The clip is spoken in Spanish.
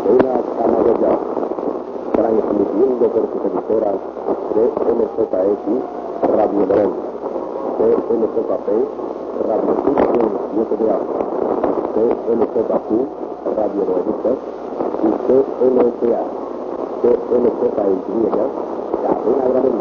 una Camagoya, transmitiendo por sus emisoras CMZX Radio León, CMZP Radio Houston 7A, CMZQ Radio Noelita y CMTA, CMZY, Cadena Granada.